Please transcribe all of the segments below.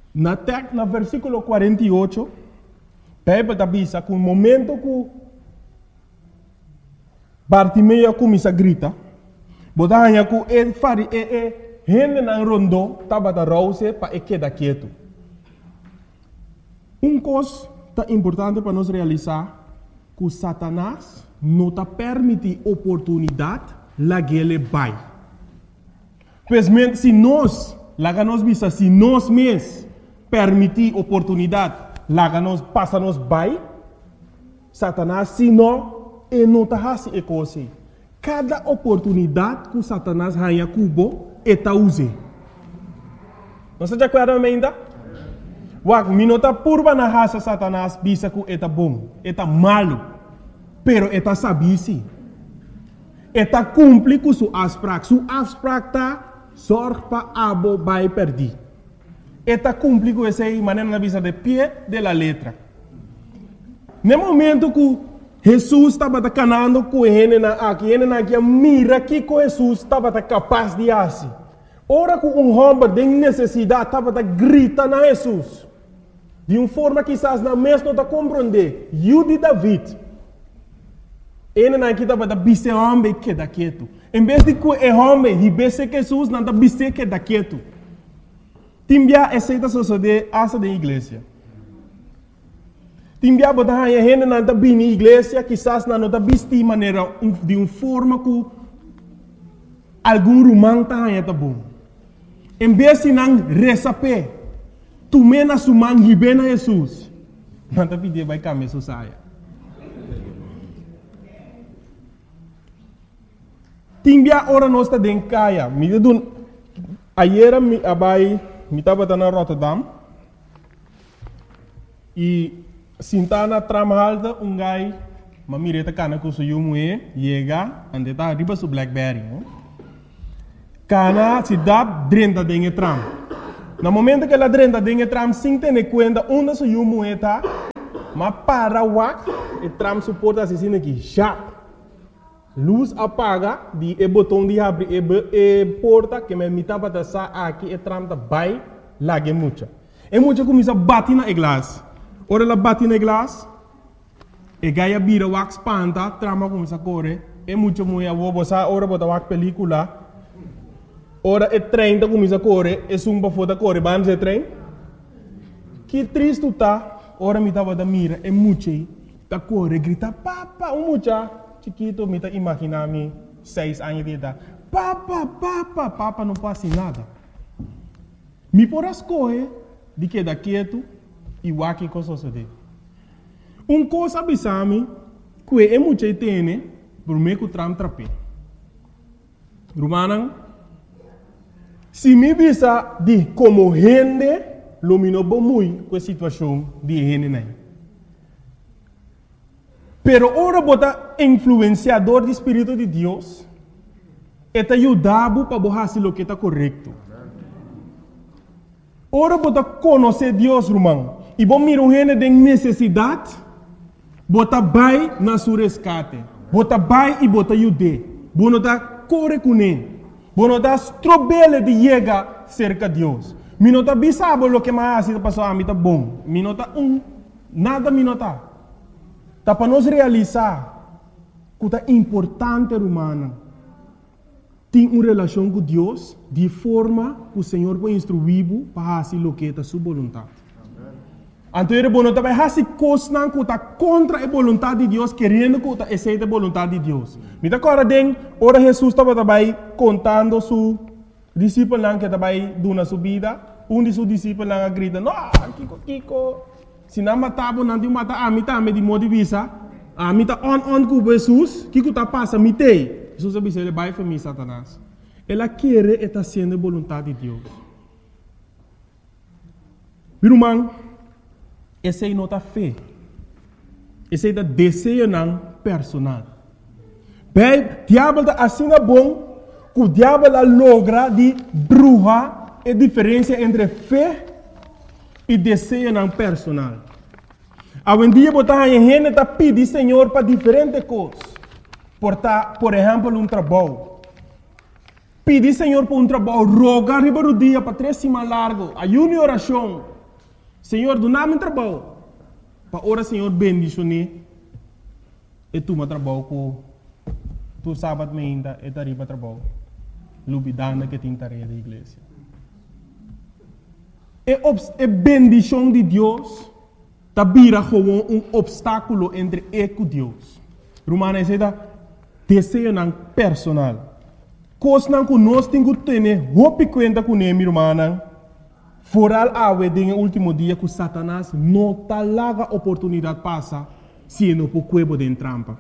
Na versículo 48, Bíblia diz que no momento que Bartimeu começa a gritar, botaria que ele fari gente na rondo estava da rouse para quedar quieto. Coisa importante para nós realizar que Satanás não está permite oportunidade lá que ele vai. Pois se nós mesmos permitir oportunidade lá que nós passa nos vai, Satanás se não está fazendo coisa. Cada oportunidade que Satanás ganha cubo está usando. Não se acorda ainda? Wak minota purba na raça Satanás bisa que está bom, está malo, pero está sabisi. Está cumpre com sua asprak. Sua asprak tá sorge para abo vai perder. Está cumpre com essa maneira na visa de pé de la letra. No momento que Jesus estava canando com ele aqui mira que Jesus estava capaz de fazer. Ora que homem tem necessidade estava grita na Jesus. De uma forma que quizás na mesma não compreender. Eu de David. Ele não estava da bise homem que da quieto. Em vez de que o homem e bise que Jesus não da bise que da quieto. Timbia aceita suceder essa da igreja. Timbia botar a gente não da bem na igreja, quizás não da bise de maneira de uma forma que algum romano tá bom. Em vez de não receber tu mena sumang hibena Jesus. Não tapi dia vai caminhar saya. Timbia ora nós está dentro kaya. Me dun ayer me abai me estava na Rotterdam e sintana tramalda gai mamireta cana com seu mue chega ande tá riba su Blackberry. Cana se dá dentro dentro tram. No momento que ela drenda dentro do tram, sem ter conta onde se o moeda, mas para o o tram suporta assim aqui, já. Luz apaga, o botão de abrir a porta que me mitava de sair aqui, o tram vai lá que muita. E muita começa a bater na glass. Ora ela bate na glass, e gaia vira o espanta, trama começa a correr, e muita mulher vou botar ora botar o película. Ora o trem começa a correr, e sumba foda corre, vamos o trem. Que triste está, ora me estava da mira, e mucha, tá corre, grita, papa, mucha, chiquito, me tá imaginando 6 anos de idade, papa, não passa nada. Me por as correr, de que da quieto, e o aqui coisa sucede. Coisa abisame, que é mucha tem, por meio que o tram trape. Romanan, se me visa de como gente, lumino muito com a situação de gente né. Pero ora bota influenciador do Espírito de Deus, eta ajudava para fazer o que está correto. Ora bota conhecer Deus, irmão, e bom mira gente de necessidade, bota vai na sua resgate, bota vai e bota ajude, bota corre com ele. Bueno, das trobele de llegar cerca de Deus. Minota bisabo lo que mais está passando a mim tá bom. Minota nada minota. Tá para nós realizar que é importante humana. Tem uma relação com Deus de forma que o Senhor vai instruir para fazer o que é sua vontade. Então, ele não vai fazer coisas que está contra a vontade de Deus, querendo que aceite a vontade de Deus. Me agora ora Jesus estava também contando su discípulo que estava dando sua vida. De seus discípulos grita, não, Kiko, se não matava, não te mata, a mim também de modo de vista, a mim está on com Jesus, Kiko está passando, me tem. Jesus disse, ele vai para mim, Satanás. Ela quer estar sendo a vontade de Deus. Meu irmão, essa é a nota fé. Esse é o desejo personal. Bem, o diabo está assim bom, que o diabo logra de bruxar a diferença entre fé e desejo personal. Hoje em dia, a gente está pedindo Senhor para diferentes coisas. Por exemplo, um trabalho. Pedir Senhor por um trabalho, rogar riba do dia para 3 semanas largo, ayuno e oração. Senhor, do nada trabalho. Para ora, Senhor, bendicione. E tu me trabalho com tu sábado ainda e tariba trabalho. Lubidana que tem tarefa da igreja. E bendição de Deus tá vira como obstáculo entre eu e Deus. Romana diz desejo não personal. Coisa não que nós temos que ter roupa conta com ele, irmã. Foral awe den último dia que Satanás não tá larga oportunidade passa se não por cuebo de trampa.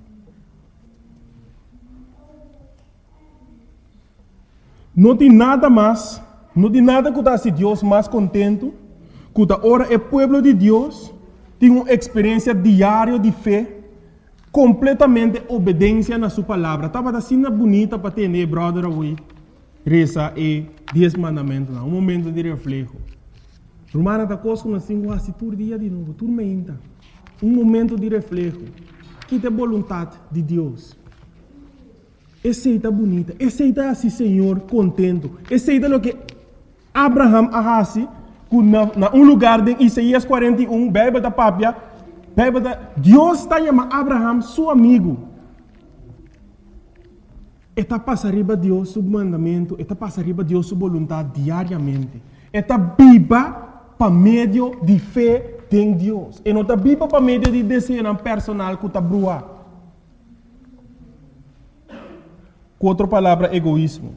Não tem nada mais, não tem nada que dá se Deus mais contento, que da hora o povo de Deus tem uma experiência diária de fé, completamente obediência na sua palavra. Estava assim bonita para ter, brother, away. Reza e 10 mandamentos, um momento de reflexo. Romana da coisa assim, se todo dia de novo, tudo ainda. Um momento de reflexo. Que tem vontade de Deus. Aceita bonita, aceita assim, Senhor, contento. Aceita o que Abraham arrasi, na lugar de Isaías 41, Bíblia da Pápia, Deus está chamando Abraham, seu amigo. Está passando arriba de Deus, seu mandamento, está passando arriba de Deus, sua vontade diariamente. Está viva para meio de fé em Deus. E não está viva para meio de desejo personal que está brua. Com outra palavra, egoísmo.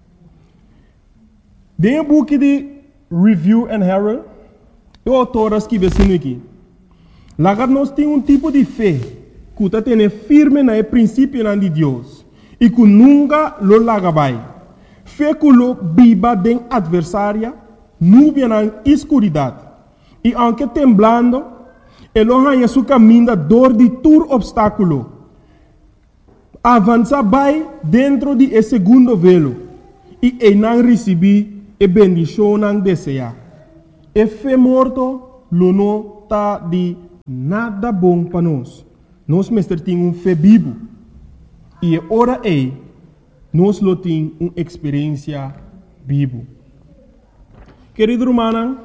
Tem um book de Review and Herald, o autor escreve assim aqui. Lá nós temos tipo de fé que está tendo firme no princípio de Deus e que nunca lo larga vai. Fé que lo viva de adversária, nuvem na escuridade. E aunque temblando, ele arranha seu caminho dor de todo obstáculo. Avança vai dentro de esse segundo velo e não receber a bendição não deseja. E fé morto, lo não está de nada bom para nós. Nós mestre temos fé vivo. E ora nós lo temos uma experiência viva. Querido irmão,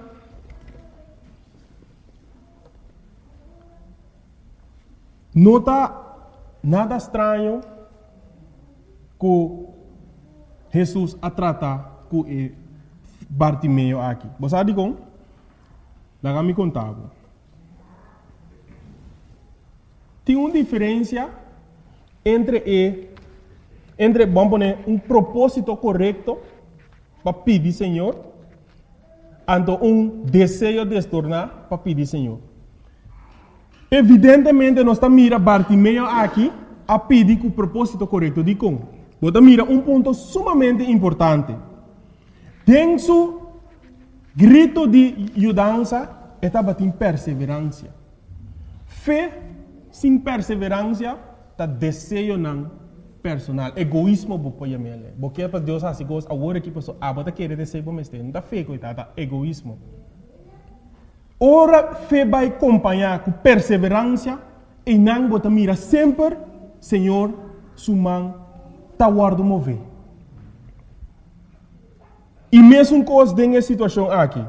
não está nada estranho que Jesus a trata com Bartimeu aqui. Você sabe como? Lá me contava. Tem uma diferença entre vamos poner, um propósito correto para pedir Senhor, e desejo de se tornar para pedir Senhor. Evidentemente, nós estamos mirando Bartimeu aqui a pedir com o propósito correto de como. Você mira ponto sumamente importante. Tem su grito de ajudança, estava em perseverança. Fé sem perseverança, está desejo não personal. Egoísmo, você pode porque para Deus assim gosta, agora que pessoa, você quer desejo para mim, não está fé, coitada, egoísmo. Ora, fé vai acompanhar com perseverança e não você mira sempre, Senhor, sua mão está guardando mover. E mesmo coisa nessa situação aqui,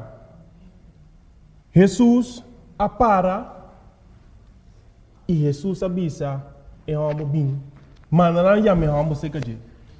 Jesus apara e Jesus avisa e vamos bem. Mas não já me vamos se cair.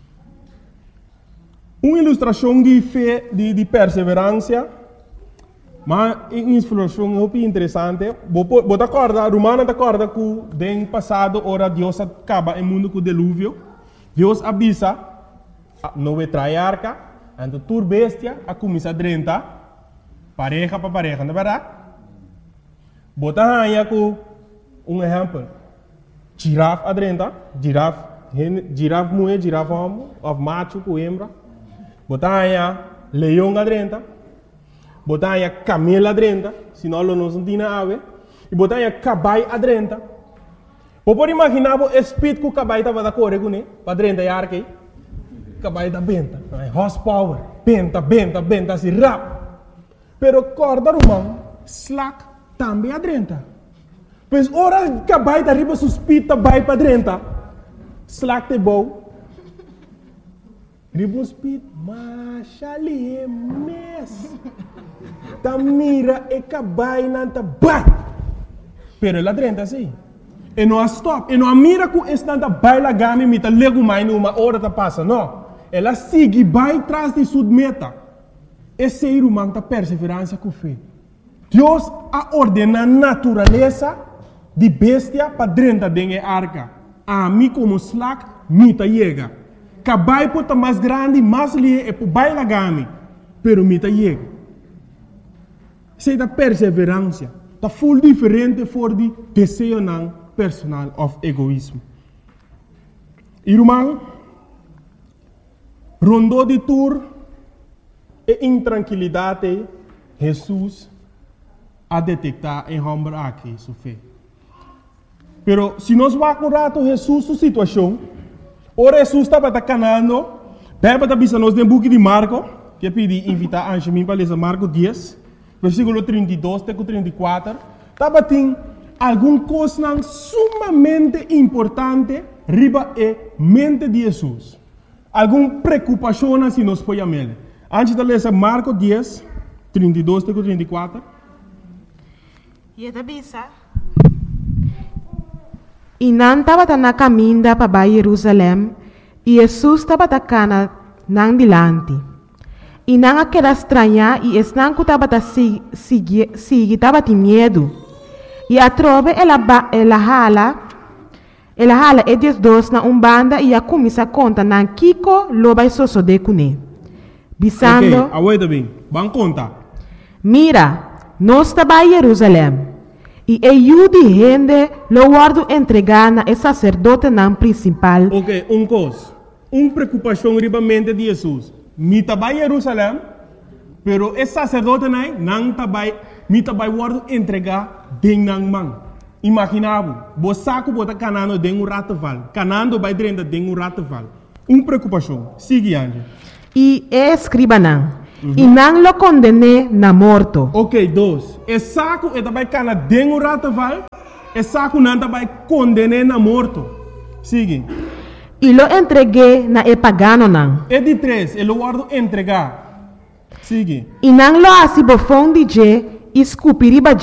Uma ilustração de fé, de perseverança, mas uma ilustração muito interessante. Você acorda, Romana acorda que no passado, ora Deus acaba o mundo com o dilúvio. Deus avisa, não vai trair a arca, então tur bestia a começar a drentar, pareja para pareja, não é verdade? Você aí com exemplo. Girafa adrenta, girafa mulher, girafa homem, of macho com hembra. Botaya leão adrenta, botaya camelo adrenta, senão não se tem ave. E botaya caballo adrenta. Você pode imaginar o espírito que o caballo estava da correr com ele, para adrenta e arque. Caballo da benta, horsepower, benta, assim rápido. Pero corda romano, slack também adrenta. Pois ora cabai da riba suspita vai para dentro. Slack te bom. Riba suspita, mas ali é mes. ta mira e cabai nanta bai. Pero ela drenta assim. E não stop. E não mira com esse nanta bai la gami mita lego mais numa hora ta passa, não. Ela sigue bai tras de sua meta. Esse ser humano ta perseverança com fé. Deus a ordena natureza de bestia para drenta dengue arca. A mim como slack mita llega. Cabai pota mais grande, mais lie e po bai la gami. Pero mita llega. Sei da perseverança. Ta full diferente voor die desejo nan personal of egoísmo. Irmão, rondou de tour e intranquilidade, Jesus a detectar em homem aqui, sua fé. Pero se nós vamos rato Jesus sua situação, ora Jesus estava canando, beba da bisa nós de book de Marco, que pedi invitar a mim para ler Marco 10, versículo 32 até 34, estava tem alguma coisa sumamente importante riba e mente de Jesus. Alguma preocupação se nós podemos ele. Antes de ler Marco 10, 32 até 34. E da bisa. E não estava na caminho para Jerusalém, e Jesus estava na nang dilante. E não aquela estranha, e não estava estava de medo. E a trove ela hala e diz dos na banda e a começa a conta na Kiko lo vai soso de cune. Bisando. Ok, aguenta bem. Vamos contar. Mira, nós estava em Jerusalém. E eu de gente lo guardo entregar na sacerdote nan principal. Ok, coisa. Preocupação riba mente de Jesus. Mi estava em Jerusalém, pero o sacerdote não estava, mi estava guardo entregar den nan man. Imaginava, bo saco bota canando den rataval, canando vai drenda den rataval. Preocupação. Sigue ande. E escriba nan. E não lo condene na morto. Ok, dois. E saco e também cana den rataval, e saco não também condene na morto. Sigue. E lo entreguei na e pagano nan. E de três, ele guardo entregar. Sigue. E não lo asibofon de je, escupiriba